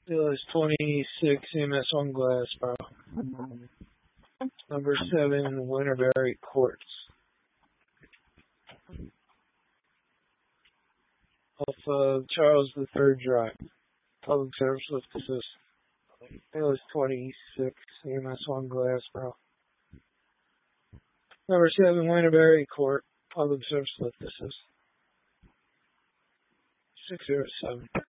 Village 26, CMS1 Glassboro. Number 7, Winterberry Courts. Off of Charles III Drive. Public Service Lift Assist. Village 26, CMS1 Glassboro. Number 7, Winterberry Court. Public Service Lift Assist. 607.